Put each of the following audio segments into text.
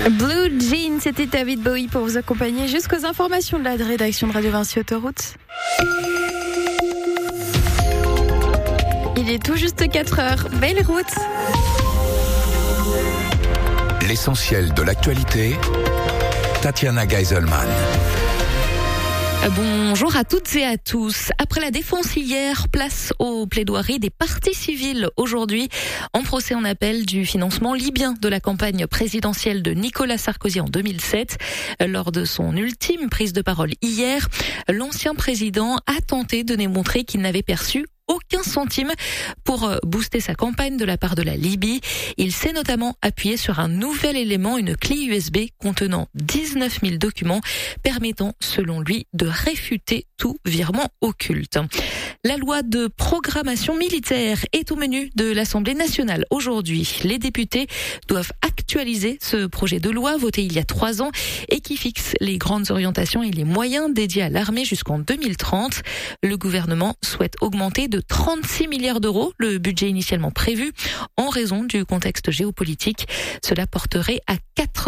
Blue Jean, c'était David Bowie pour vous accompagner jusqu'aux informations de la rédaction de Radio Vinci Autoroute. Il est tout juste 4h. Belle route. L'essentiel de l'actualité, Tatiana Geiselman. Bonjour à toutes et à tous. Après la défense hier, place aux plaidoiries des partis civils aujourd'hui en procès en appel du financement libyen de la campagne présidentielle de Nicolas Sarkozy en 2007. Lors de son ultime prise de parole hier, l'ancien président a tenté de démontrer qu'il n'avait perçu aucun centime pour booster sa campagne de la part de la Libye. Il s'est notamment appuyé sur un nouvel élément, une clé USB contenant 19 000 documents permettant, selon lui, de réfuter tout virement occulte. La loi de programmation militaire est au menu de l'Assemblée nationale aujourd'hui. Les députés doivent actualiser ce projet de loi voté il y a 3 ans et qui fixe les grandes orientations et les moyens dédiés à l'armée jusqu'en 2030. Le gouvernement souhaite augmenter de 36 milliards d'euros le budget initialement prévu en raison du contexte géopolitique. Cela porterait à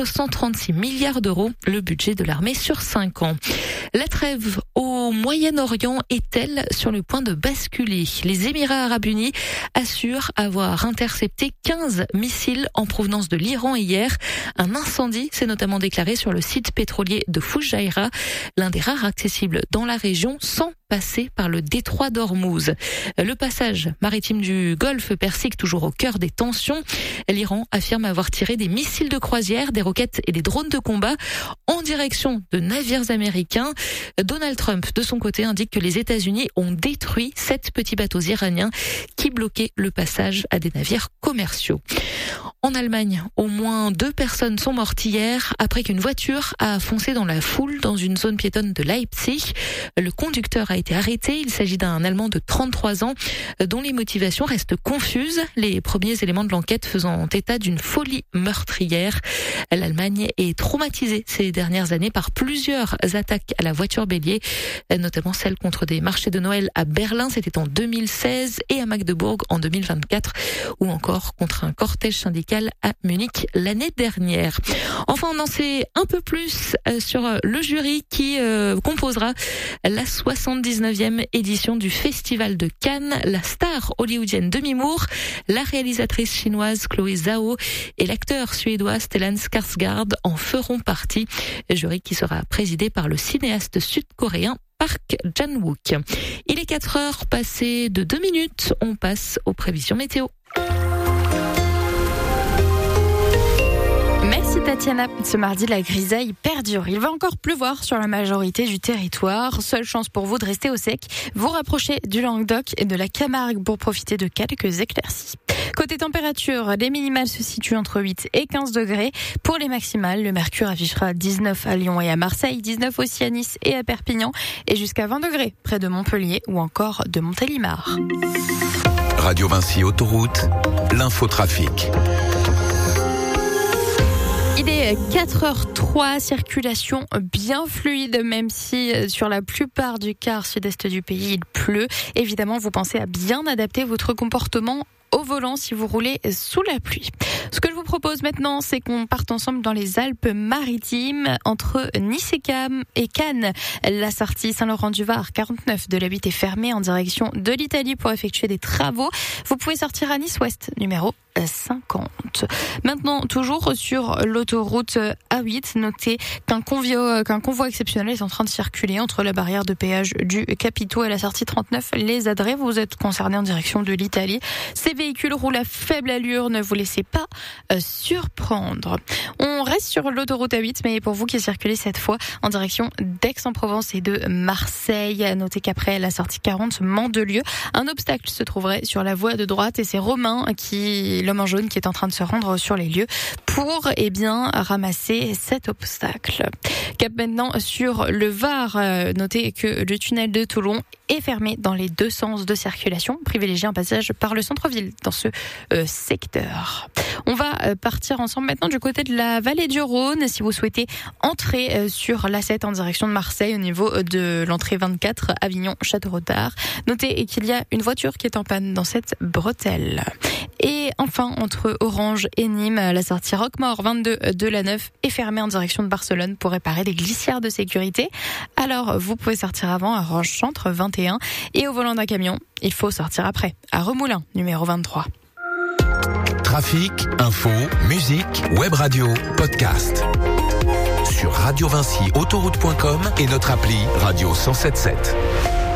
436 milliards d'euros le budget de l'armée sur 5 ans. La trêve au Moyen-Orient est-elle sur le point de basculer ? Les Émirats arabes unis assurent avoir intercepté 15 missiles en provenance de l'Iran hier. Un incendie s'est notamment déclaré sur le site pétrolier de Fujairah, l'un des rares accessibles dans la région sans passer par le détroit d'Ormuz. Le passage maritime du Golfe Persique toujours au cœur des tensions. L'Iran affirme avoir tiré des missiles de croisière, des roquettes et des drones de combat en direction de navires américains. Donald Trump, de son côté, indique que les États-Unis ont détruit 7 petits bateaux iraniens qui bloquaient le passage à des navires commerciaux. En Allemagne, au moins 2 personnes sont mortes hier après qu'une voiture a foncé dans la foule dans une zone piétonne de Leipzig. Le conducteur a été arrêté. Il s'agit d'un Allemand de 33 ans dont les motivations restent confuses. Les premiers éléments de l'enquête faisant état d'une folie meurtrière. L'Allemagne est traumatisée ces dernières années par plusieurs attaques à la voiture bélier, notamment celle contre des marchés de Noël à Berlin, c'était en 2016, et à Magdebourg en 2024, ou encore contre un cortège syndical à Munich l'année dernière. Enfin, on en sait un peu plus sur le jury qui composera la 79e édition du Festival de Cannes. La star hollywoodienne Demi Moore, la réalisatrice chinoise Chloé Zhao et l'acteur suédois Stellan Skarsgård en feront partie. Jury qui sera présidé par le cinéaste sud-coréen Park Chan-wook. Il est 4h passées de 2 minutes. On passe aux prévisions météo. Merci Tatiana. Ce mardi, la grisaille perdure. Il va encore pleuvoir sur la majorité du territoire. Seule chance pour vous de rester au sec. Vous rapprochez du Languedoc et de la Camargue pour profiter de quelques éclaircies. Côté température, les minimales se situent entre 8 et 15 degrés. Pour les maximales, le mercure affichera 19 à Lyon et à Marseille, 19 aussi à Nice et à Perpignan, et jusqu'à 20 degrés près de Montpellier ou encore de Montélimar. Radio Vinci Autoroute, l'infotrafic. Il est 4h03, circulation bien fluide, même si sur la plupart du quart sud-est du pays, il pleut. Évidemment, vous pensez à bien adapter votre comportement au volant si vous roulez sous la pluie. Ce que je vous propose maintenant, c'est qu'on parte ensemble dans les Alpes-Maritimes, entre Nice et Cannes. La sortie Saint-Laurent-du-Var, 49 de la 8 est fermée en direction de l'Italie pour effectuer des travaux. Vous pouvez sortir à Nice-Ouest, numéro 50. Maintenant, toujours sur l'autoroute A8, notez qu'un convoi exceptionnel est en train de circuler entre la barrière de péage du Capitaux et la sortie 39. Les Adrets, vous êtes concernés en direction de l'Italie. Ces véhicules roulent à faible allure, ne vous laissez pas surprendre. On reste sur l'autoroute A8, mais pour vous qui circulez cette fois en direction d'Aix-en-Provence et de Marseille, notez qu'après la sortie 40 Mandelieu, un obstacle se trouverait sur la voie de droite et c'est Romain l'homme en jaune qui est en train de se rendre sur les lieux pour ramasser cet obstacle. Cap maintenant sur le Var. Notez que le tunnel de Toulon est fermé dans les deux sens de circulation. Privilégiez un passage par le centre-ville dans ce secteur. On va partir ensemble maintenant du côté de la vallée du Rhône. Si vous souhaitez entrer sur l'A7 en direction de Marseille au niveau de l'entrée 24 Avignon-Château-Retard, notez qu'il y a une voiture qui est en panne dans cette bretelle. Et enfin, entre Orange et Nîmes, la sortie Roquemaure 22 de la 9 est fermée en direction de Barcelone pour réparer des glissières de sécurité. Alors, vous pouvez sortir avant à Roche-Centre 21 et au volant d'un camion, il faut sortir après à Remoulins, numéro 23. Trafic, info, musique, web radio, podcast. Sur Radio Vinci Autoroute.com et notre appli Radio 107.7.